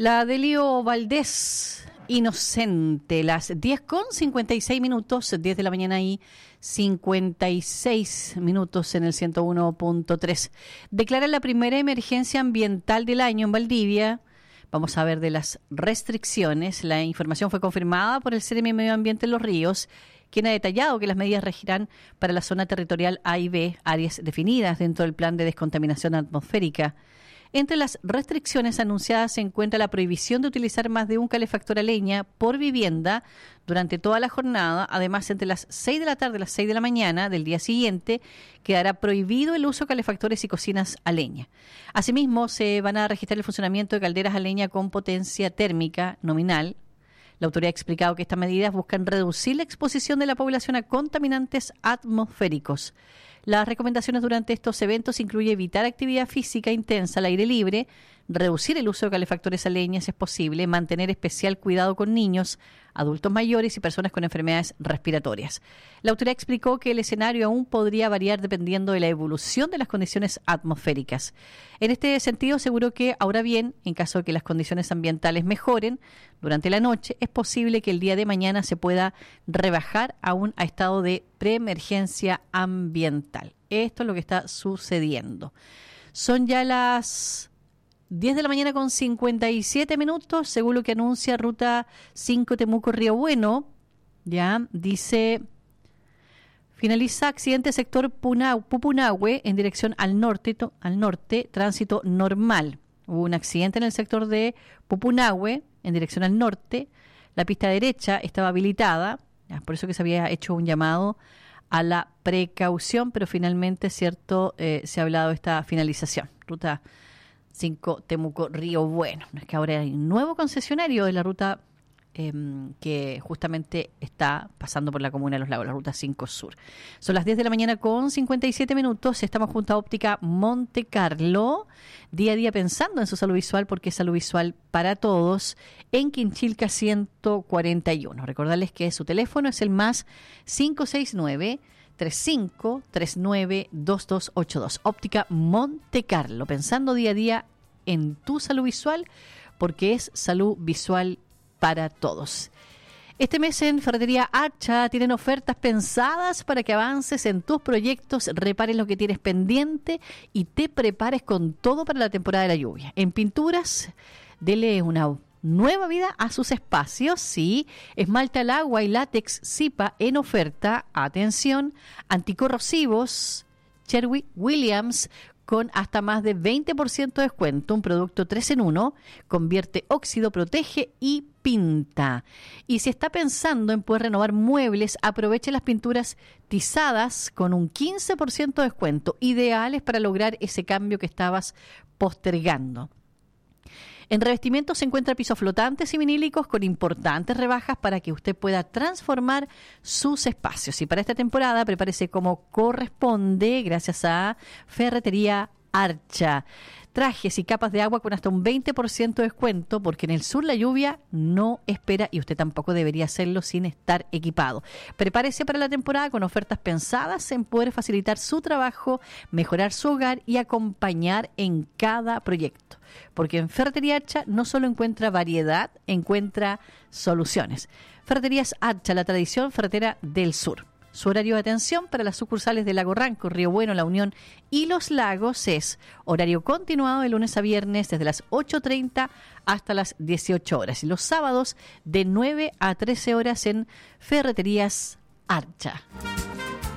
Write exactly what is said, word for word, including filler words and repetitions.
La Delio Valdés, inocente, las diez con cincuenta y seis minutos, diez de la mañana y cincuenta y seis minutos en el ciento uno punto tres. Declara la primera emergencia ambiental del año en Valdivia. Vamos a ver de las restricciones. La información fue confirmada por el Ceremi Medio Ambiente en Los Ríos, quien ha detallado que las medidas regirán para la zona territorial A y B, áreas definidas dentro del plan de descontaminación atmosférica. Entre las restricciones anunciadas se encuentra la prohibición de utilizar más de un calefactor a leña por vivienda durante toda la jornada. Además, entre las seis de la tarde y las seis de la mañana del día siguiente quedará prohibido el uso de calefactores y cocinas a leña. Asimismo, se van a registrar el funcionamiento de calderas a leña con potencia térmica nominal. La autoridad ha explicado que estas medidas buscan reducir la exposición de la población a contaminantes atmosféricos. Las recomendaciones durante estos eventos incluyen evitar actividad física intensa al aire libre, reducir el uso de calefactores a leña si es posible, mantener especial cuidado con niños, adultos mayores y personas con enfermedades respiratorias. La autoridad explicó que el escenario aún podría variar dependiendo de la evolución de las condiciones atmosféricas. En este sentido, aseguró que, ahora bien, en caso de que las condiciones ambientales mejoren durante la noche, es posible que el día de mañana se pueda rebajar aún a estado de preemergencia ambiental. Esto es lo que está sucediendo. Son ya las diez de la mañana con cincuenta y siete minutos, según lo que anuncia Ruta cinco Temuco-Río Bueno. Ya, dice, finaliza accidente sector Punau, Pupunahue en dirección al norte, to, al norte, tránsito normal. Hubo un accidente en el sector de Pupunahue en dirección al norte. La pista derecha estaba habilitada, ya, por eso que se había hecho un llamado a la precaución, pero finalmente, cierto, eh, se ha hablado de esta finalización. Ruta cinco Temuco Río Bueno. Es que ahora hay un nuevo concesionario de la ruta eh, que justamente está pasando por la comuna de Los Lagos, la ruta cinco Sur. Son las diez de la mañana con cincuenta y siete minutos. Estamos junto a Óptica Monte Carlo, día a día pensando en su salud visual, porque es salud visual para todos, en Quinchilca ciento cuarenta y uno. Recordarles que su teléfono es el más cinco seis nueve, tres cinco tres nueve, dos dos ocho dos. Óptica Monte Carlo, pensando día a día en tu salud visual, porque es salud visual para todos. Este mes en Ferretería Hacha tienen ofertas pensadas para que avances en tus proyectos, repares lo que tienes pendiente y te prepares con todo para la temporada de la lluvia. En pinturas, dele una nueva vida a sus espacios, sí. Esmalte al agua y látex Zipa en oferta. Atención, anticorrosivos Sherwin Williams con hasta más de veinte por ciento de descuento. Un producto tres en uno, convierte óxido, protege y pinta. Y si está pensando en poder renovar muebles, aproveche las pinturas tizadas con un quince por ciento de descuento, ideales para lograr ese cambio que estabas postergando. En revestimientos se encuentra pisos flotantes y vinílicos con importantes rebajas para que usted pueda transformar sus espacios. Y para esta temporada, prepárese como corresponde gracias a Ferretería Hacha. Trajes y capas de agua con hasta un veinte por ciento de descuento, porque en el sur la lluvia no espera y usted tampoco debería hacerlo sin estar equipado. Prepárese para la temporada con ofertas pensadas en poder facilitar su trabajo, mejorar su hogar y acompañar en cada proyecto. Porque en Ferretería Hacha no solo encuentra variedad, encuentra soluciones. Ferreterías Hacha, la tradición ferretera del sur. Su horario de atención para las sucursales de Lago Ranco, Río Bueno, La Unión y Los Lagos es horario continuado de lunes a viernes desde las ocho treinta hasta las dieciocho horas. Y los sábados de nueve a trece horas en Ferreterías Hacha.